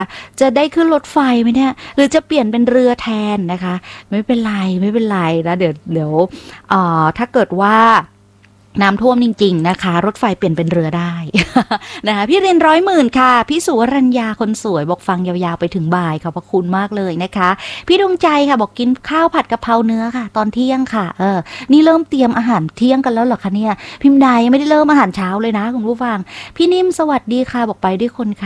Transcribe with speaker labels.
Speaker 1: จะได้ขึ้นรถไฟไหมเนี่ยหรือจะเปลี่ยนเป็นเรือแทนนะคะไม่เป็นไรไม่เป็นไรนะเดี๋ยวถ้าเกิดว่าน้ำท่วมจริงๆนะคะรถไฟเปลี่ยนเป็นเรือได้ นะคะพี่เรียน100,000ค่ะพี่สุวรัญญาคนสวยบอกฟังยาวๆไปถึงบ่ายขอบพระคุณมากเลยนะคะพี่ดวงใจค่ะบอกกินข้าวผัดกะเพราเนื้อค่ะตอนเที่ยงค่ะนี่เริ่มเตรียมอาหารเที่ยงกันแล้วเหรอคะเนี่ยพิมพ์ใดยังไม่ได้เริ่มอาหารเช้าเลยนะคุณผู้ฟังพี่นิ่มสวัสดีค่ะบอกไปด้วยคนค่ะ